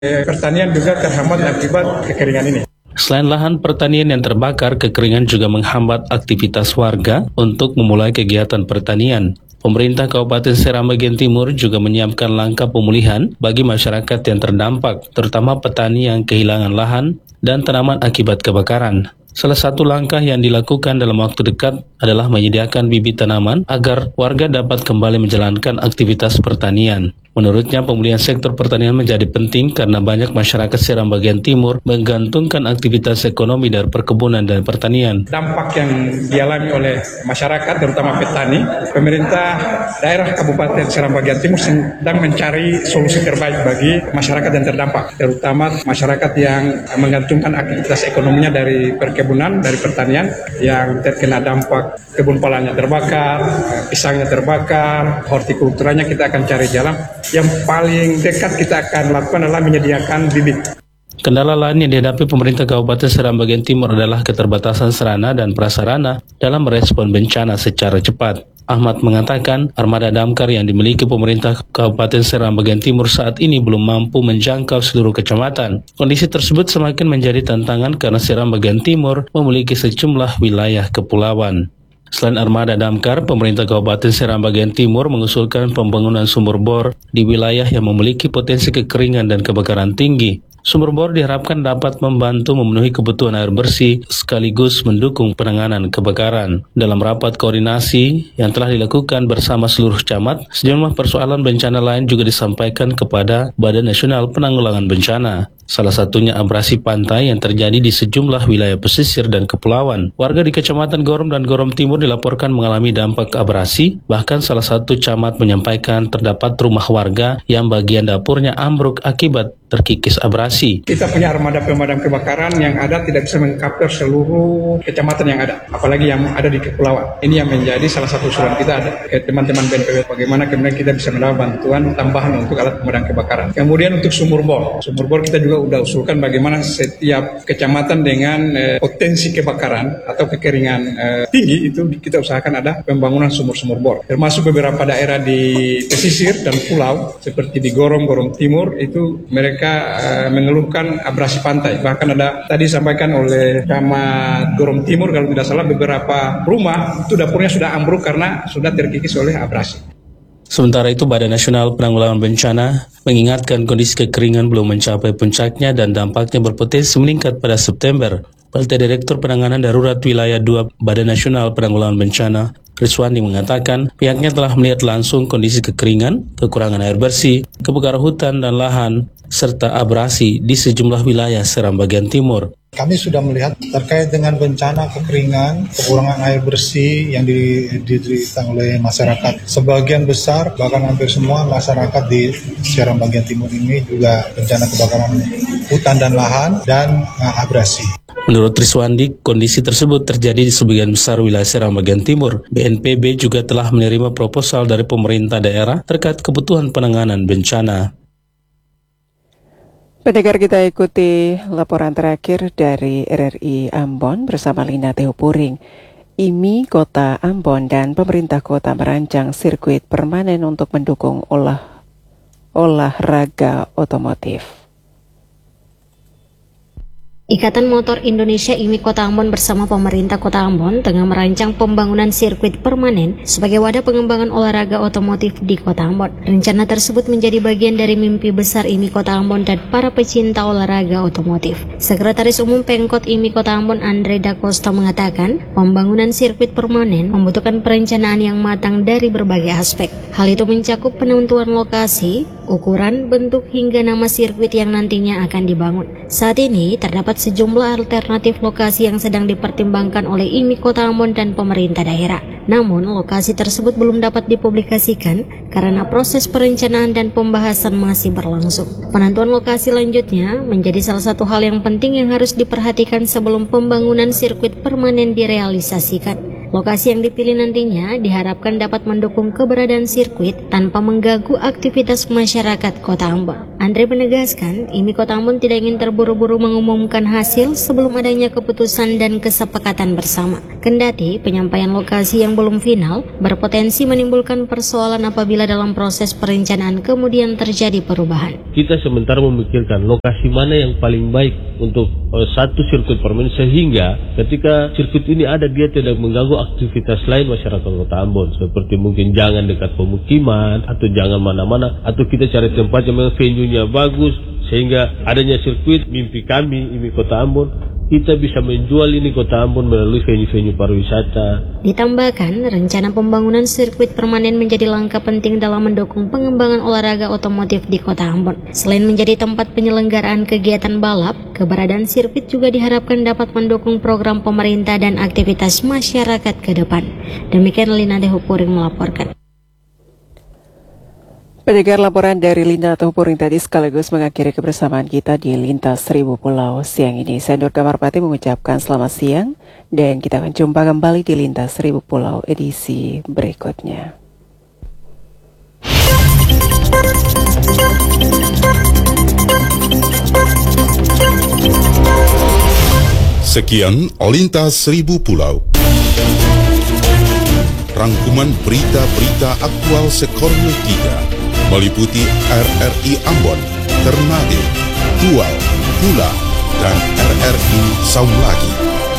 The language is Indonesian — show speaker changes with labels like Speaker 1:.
Speaker 1: Pertanian juga terhambat akibat kekeringan ini.
Speaker 2: Selain lahan pertanian yang terbakar, kekeringan juga menghambat aktivitas warga untuk memulai kegiatan pertanian. Pemerintah Kabupaten Seram bagian Timur juga menyiapkan langkah pemulihan bagi masyarakat yang terdampak, terutama petani yang kehilangan lahan dan tanaman akibat kebakaran. Salah satu langkah yang dilakukan dalam waktu dekat adalah menyediakan bibit tanaman agar warga dapat kembali menjalankan aktivitas pertanian. Menurutnya, pemulihan sektor pertanian menjadi penting karena banyak masyarakat Seram bagian Timur menggantungkan aktivitas ekonomi dari perkebunan dan pertanian.
Speaker 1: Dampak yang dialami oleh masyarakat, terutama petani, pemerintah daerah Kabupaten Seram bagian Timur sedang mencari solusi terbaik bagi masyarakat yang terdampak, terutama masyarakat yang menggantungkan aktivitas ekonominya dari perkebunan, dari pertanian, yang terkena dampak kebun palanya terbakar, pisangnya terbakar, hortikulturanya kita akan cari jalan. Yang paling dekat kita akan lakukan adalah menyediakan bibit.
Speaker 2: Kendala lain yang dihadapi pemerintah Kabupaten Seram bagian Timur adalah keterbatasan sarana dan prasarana dalam merespon bencana secara cepat. Ahmad mengatakan armada damkar yang dimiliki pemerintah Kabupaten Seram bagian Timur saat ini belum mampu menjangkau seluruh kecamatan. Kondisi tersebut semakin menjadi tantangan karena Seram bagian Timur memiliki sejumlah wilayah kepulauan. Selain armada damkar, pemerintah Kabupaten Seram bagian Timur mengusulkan pembangunan sumur bor di wilayah yang memiliki potensi kekeringan dan kebakaran tinggi. Sumur bor diharapkan dapat membantu memenuhi kebutuhan air bersih sekaligus mendukung penanganan kebakaran. Dalam rapat koordinasi yang telah dilakukan bersama seluruh camat, sejumlah persoalan bencana lain juga disampaikan kepada Badan Nasional Penanggulangan Bencana. Salah satunya abrasi pantai yang terjadi di sejumlah wilayah pesisir dan kepulauan. Warga di Kecamatan Gorom dan Gorom Timur dilaporkan mengalami dampak abrasi, bahkan salah satu camat menyampaikan terdapat rumah warga yang bagian dapurnya ambruk akibat terkikis abrasi.
Speaker 1: Kita punya armada pemadam kebakaran yang ada tidak bisa mengcover seluruh kecamatan yang ada, apalagi yang ada di kepulauan. Ini yang menjadi salah satu usulan kita ada ke teman-teman BNPB, bagaimana kemudian kita bisa mendapat bantuan tambahan untuk alat pemadam kebakaran. Kemudian untuk sumur bor kita juga udah usulkan bagaimana setiap kecamatan dengan potensi kebakaran atau kekeringan tinggi itu kita usahakan ada pembangunan sumur-sumur bor. Termasuk beberapa daerah di pesisir dan pulau seperti di Gorom Timur itu mereka mengeluhkan abrasi pantai. Bahkan ada tadi disampaikan oleh Camat Gorom Timur kalau tidak salah beberapa rumah itu dapurnya sudah ambruk karena sudah terkikis oleh abrasi.
Speaker 2: Sementara itu, Badan Nasional Penanggulangan Bencana mengingatkan kondisi kekeringan belum mencapai puncaknya dan dampaknya berpotensi meningkat pada September. PLT Direktur Penanganan Darurat Wilayah 2 Badan Nasional Penanggulangan Bencana, Riswandi mengatakan pihaknya telah melihat langsung kondisi kekeringan, kekurangan air bersih, kebakaran hutan dan lahan, serta abrasi di sejumlah wilayah Seram bagian Timur.
Speaker 3: Kami sudah melihat terkait dengan bencana kekeringan, kekurangan air bersih yang diderita oleh masyarakat. Sebagian besar, bahkan hampir semua masyarakat di Seram bagian Timur ini juga bencana kebakaran hutan dan lahan dan abrasi.
Speaker 2: Menurut Riswandi, kondisi tersebut terjadi di sebagian besar wilayah Seram bagian Timur. BNPB juga telah menerima proposal dari pemerintah daerah terkait kebutuhan penanganan bencana.
Speaker 4: Pendengar, kita ikuti laporan terakhir dari RRI Ambon bersama Lina Teopuring. IMI Kota Ambon dan pemerintah kota merancang sirkuit permanen untuk mendukung olahraga otomotif.
Speaker 5: Ikatan Motor Indonesia IMI Kota Ambon bersama pemerintah Kota Ambon tengah merancang pembangunan sirkuit permanen sebagai wadah pengembangan olahraga otomotif di Kota Ambon. Rencana tersebut menjadi bagian dari mimpi besar IMI Kota Ambon dan para pecinta olahraga otomotif. Sekretaris Umum Pemkot IMI Kota Ambon Andre Da Costa mengatakan, pembangunan sirkuit permanen membutuhkan perencanaan yang matang dari berbagai aspek. Hal itu mencakup penentuan lokasi, ukuran, bentuk hingga nama sirkuit yang nantinya akan dibangun. Saat ini terdapat sejumlah alternatif lokasi yang sedang dipertimbangkan oleh IMI Kota Ambon dan pemerintah daerah. Namun, lokasi tersebut belum dapat dipublikasikan karena proses perencanaan dan pembahasan masih berlangsung. Penentuan lokasi lanjutnya menjadi salah satu hal yang penting yang harus diperhatikan sebelum pembangunan sirkuit permanen direalisasikan. Lokasi yang dipilih nantinya diharapkan dapat mendukung keberadaan sirkuit tanpa mengganggu aktivitas masyarakat Kota Ambon. Andre menegaskan, IMI Kota Ambon tidak ingin terburu-buru mengumumkan hasil sebelum adanya keputusan dan kesepakatan bersama. Kendati penyampaian lokasi yang belum final berpotensi menimbulkan persoalan apabila dalam proses perencanaan kemudian terjadi perubahan.
Speaker 6: Kita sementara memikirkan lokasi mana yang paling baik untuk satu sirkuit permanen, sehingga ketika sirkuit ini ada dia tidak mengganggu aktivitas lain masyarakat Kota Ambon, seperti mungkin jangan dekat pemukiman atau jangan mana-mana, atau kita cari tempat yang memang venue-nya bagus, sehingga adanya sirkuit mimpi kami IMI Kota Ambon, kita bisa menjual ini Kota Ambon melalui venue-venue pariwisata.
Speaker 5: Ditambahkan, rencana pembangunan sirkuit permanen menjadi langkah penting dalam mendukung pengembangan olahraga otomotif di Kota Ambon. Selain menjadi tempat penyelenggaraan kegiatan balap, keberadaan sirkuit juga diharapkan dapat mendukung program pemerintah dan aktivitas masyarakat ke depan. Demikian Lina Tehupuring melaporkan.
Speaker 4: Pendengar, laporan dari Linda Tehupuring tadi sekaligus mengakhiri kebersamaan kita di Lintas Seribu Pulau siang ini. Saya Nur Kamarpati mengucapkan selamat siang dan kita akan jumpa kembali di Lintas Seribu Pulau edisi berikutnya.
Speaker 7: Sekian Lintas Seribu Pulau. Rangkuman berita-berita aktual Sekornil 3 meliputi RRI Ambon, Ternate, Tual, Pula, dan RRI Saulagi.